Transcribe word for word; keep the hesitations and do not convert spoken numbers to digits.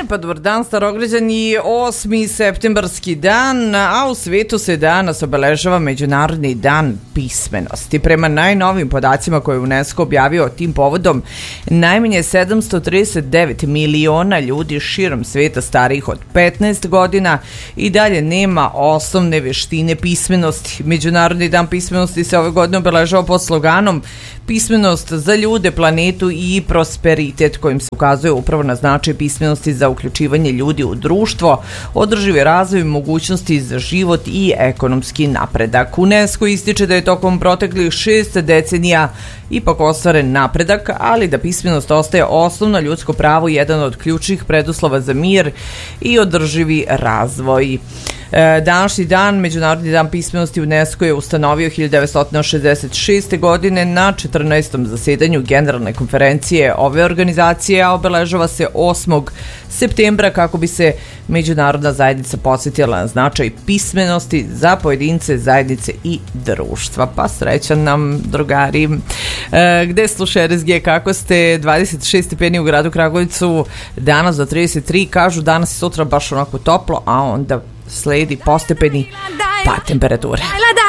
pa dobar dan Starograđani, osmi septembarski dan, a u svetu se danas obeležava Međunarodni dan pismenosti. Prema najnovim podacima koje je UNESCO objavio tim povodom, najmanje sedamsto trideset devet miliona ljudi širom sveta starijih od petnaest godina i dalje nema osnovne veštine pismenosti. Međunarodni dan pismenosti se ove godine obeležava pod sloganom pismenost za ljude, planetu i prosperitet, kojim se ukazuje upravo na značaj pismenosti za uključivanje ljudi u društvo, održivi razvoj, mogućnosti za život i ekonomski napredak. UNESCO ističe da je tokom proteklih šest decenija ipak ostvaren napredak, ali da pismenost ostaje osnovno ljudsko pravo i jedan od ključnih preduslova za mir i održivi razvoj. E, današnji dan, Međunarodni dan pismenosti, UNESCO je ustanovio hiljadu devetsto šezdeset šeste. godine na četrnaestom zasedanju Generalne konferencije ove organizacije, a obeležava se osmog septembra kako bi se međunarodna zajednica podsjetila na značaj pismenosti za pojedince, zajednice i društva. Pa srećan nam, drugari. E, gde sluša R S G, kako ste? dvadeset šest stepeni u gradu Kragujevcu, danas do trideset tri, kažu danas i sutra baš onako toplo, a onda sledi postepeni pad temperature.